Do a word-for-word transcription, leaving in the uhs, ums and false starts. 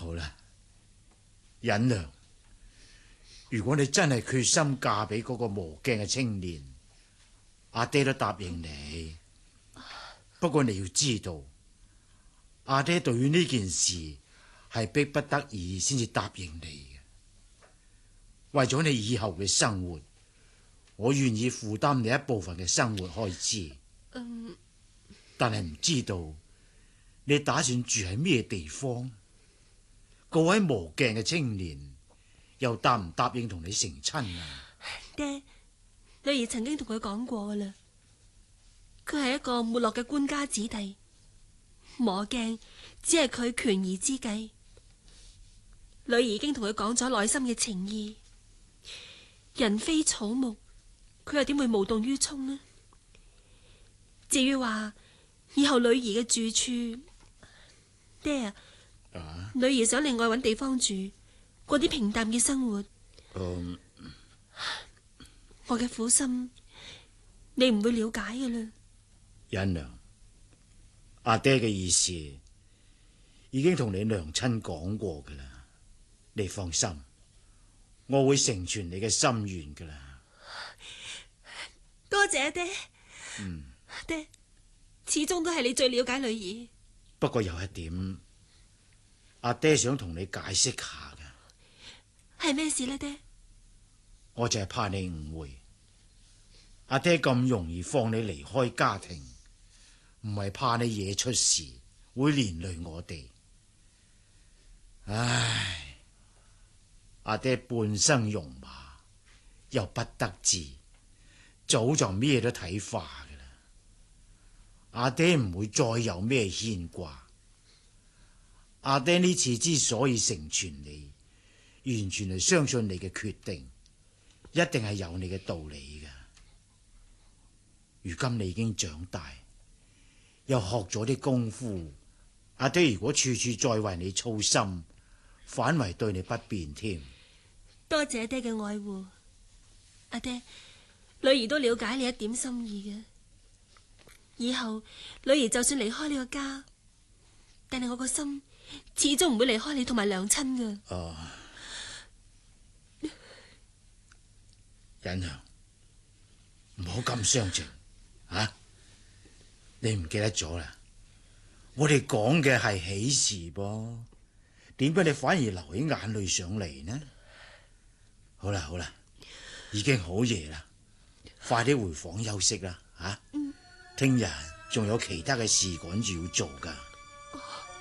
好啦，忍娘，如果你真係決心嫁俾嗰個磨鏡嘅青年，阿爹都答應你。不過你要知道，阿爹對於呢件事係逼不得已先至答應你嘅。為咗你以後嘅生活，我願意負擔你一部分嘅生活開支。嗯，但係唔知道你打算住喺咩地方？嗰位磨鏡嘅青年又答唔答應同你成親啊？ 爹，女兒曾經同佢講過噶啦，佢係一個沒落嘅官家子弟，磨鏡只係佢權宜之計。女兒已經同佢講咗內心嘅情意。人非草木，佢又點會無動於衷呢？至於話以後女兒嘅住處，爹啊，啊女兒想另外搵地方住，過啲平淡嘅生活。嗯、我嘅苦心，你唔會了解嘅啦。 欣娘，阿爹嘅意思已經同你娘親講過噶啦，你放心。我會成全你嘅心願噶啦。 多謝爹。嗯，爹，始終都係你最了解女兒。 不過有一點，阿爹想同你解釋下噶。 係咩事呢？爹？ 我就係怕你誤會，阿爹咁容易放你離開家庭，唔係怕你惹出事，會連累我哋。唉。阿爹半生戎馬，又不得志，早就咩都睇化噶啦。阿爹唔會再有咩牽掛。阿爹呢次之所以成全你，完全係相信你嘅決定，一定係有你嘅道理噶。如今你已經長大，又學咗啲功夫，阿爹如果處處再為你操心，反為對你不便添。 多謝爹嘅愛護，阿爹，女兒都了解你一點心意嘅。以後女兒就算離開呢個家，但係我個心始終唔會離開你同埋娘親嘅。 哦，欣娘，唔好咁傷情啊！你唔記得咗啦？我哋講嘅係喜事噃，點解你反而流起眼淚上嚟呢？好啦好啦，已經好夜啦，快啲回房休息啦，吓！聽日仲有其他嘅事趕住要做噶。